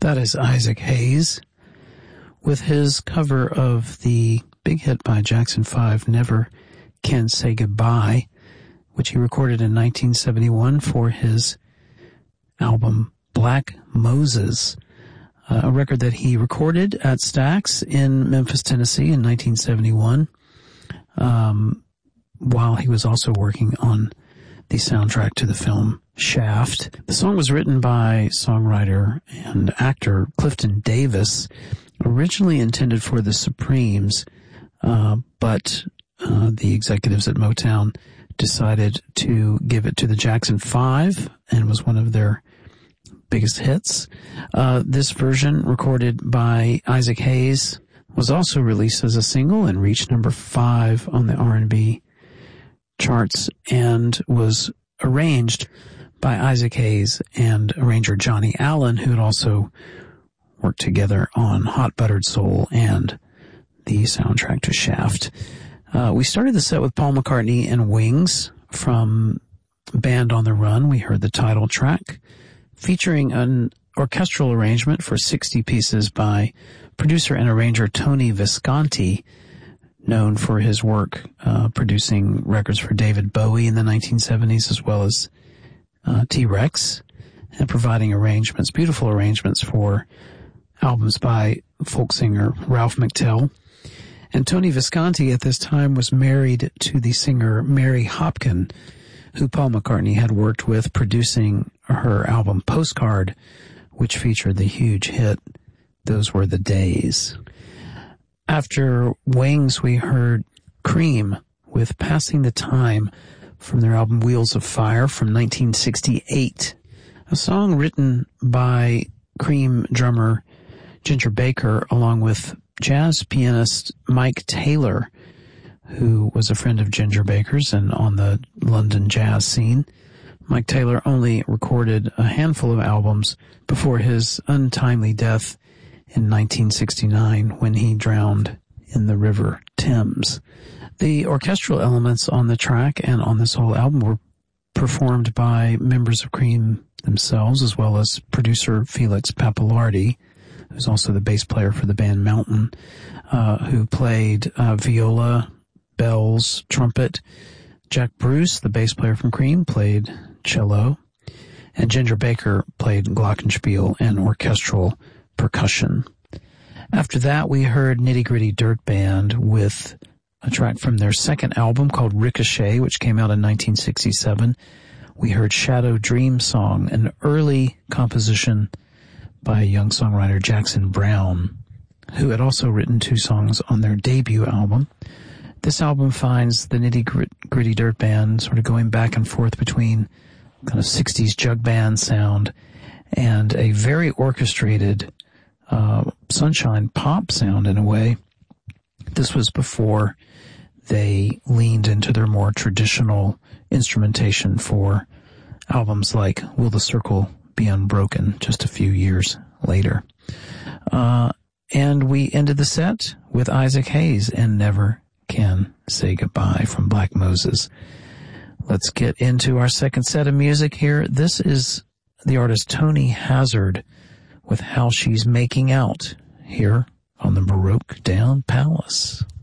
That is Isaac Hayes with his cover of the big hit by Jackson 5, Never Can Say Goodbye, which he recorded in 1971 for his album Black Moses, a record that he recorded at Stax in Memphis, Tennessee in 1971, while he was also working on the soundtrack to the film Shaft. The song was written by songwriter and actor Clifton Davis, originally intended for the Supremes, but the executives at Motown decided to give it to the Jackson 5 and was one of their biggest hits. This version, recorded by Isaac Hayes, was also released as a single and reached number 5 on the R&B charts and was arranged by Isaac Hayes and arranger Johnny Allen, who had also worked together on Hot Buttered Soul and the soundtrack to Shaft. We started the set with Paul McCartney and Wings from Band on the Run. We heard the title track, featuring an orchestral arrangement for 60 pieces by producer and arranger Tony Visconti, known for his work producing records for David Bowie in the 1970s, as well as T-Rex, and providing arrangements, beautiful arrangements for albums by folk singer Ralph McTell. And Tony Visconti at this time was married to the singer Mary Hopkin, who Paul McCartney had worked with producing her album Postcard, which featured the huge hit Those Were the Days. After Wings, we heard Cream with Passing the Time from their album Wheels of Fire from 1968, a song written by Cream drummer Ginger Baker along with jazz pianist Mike Taylor, who was a friend of Ginger Baker's and on the London jazz scene. Mike Taylor only recorded a handful of albums before his untimely death in 1969 when he drowned in the River Thames. The orchestral elements on the track and on this whole album were performed by members of Cream themselves, as well as producer Felix Pappalardi, who's also the bass player for the band Mountain, who played viola, bells, trumpet. Jack Bruce, the bass player from Cream, played cello, and Ginger Baker played glockenspiel and orchestral percussion. After that, we heard Nitty Gritty Dirt Band with a track from their second album called Ricochet, which came out in 1967. We heard Shadow Dream Song, an early composition by a young songwriter Jackson Browne, who had also written 2 songs on their debut album. This album finds the Nitty Gritty Dirt Band sort of going back and forth between kind of 60s jug band sound and a very orchestrated sunshine pop sound in a way. This was before they leaned into their more traditional instrumentation for albums like Will the Circle Be Unbroken just a few years later. And we ended the set with Isaac Hayes and Never Can Say Goodbye from Black Moses. Let's get into our second set of music here. This is the artist Tony Hazard with How She's Making Out here on the Baroque Down Palace.